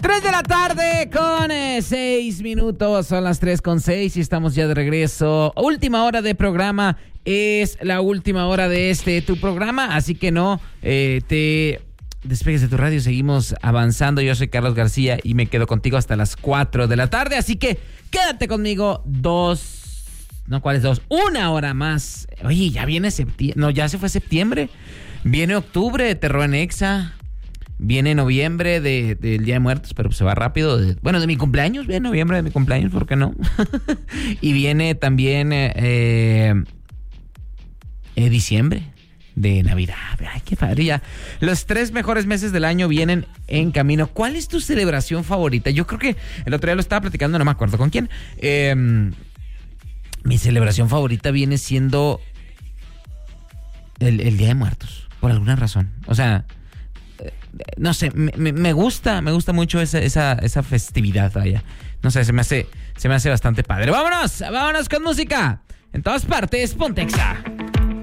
3 de la tarde con 6 minutos, son las 3:06 y estamos ya de regreso. Última hora de programa, es la última hora de tu programa, así que no te despegues de tu radio, seguimos avanzando. Yo soy Carlos García y me quedo contigo hasta las 4 de la tarde, así que quédate conmigo una hora más. Oye, ya viene septiembre, no, ya se fue septiembre, viene octubre, Terror en Exa. Viene noviembre del Día de Muertos, pero se va rápido. De mi cumpleaños, viene noviembre de mi cumpleaños, ¿por qué no? Y viene también diciembre de Navidad. Ay, qué padre, ya. Los 3 mejores meses del año vienen en camino. ¿Cuál es tu celebración favorita? Yo creo que el otro día lo estaba platicando, no me acuerdo con quién. Mi celebración favorita viene siendo el Día de Muertos, por alguna razón. O sea, no sé, me gusta mucho esa festividad allá. No sé, se me hace bastante padre. ¡Vámonos con música! En todas partes, Pontexa.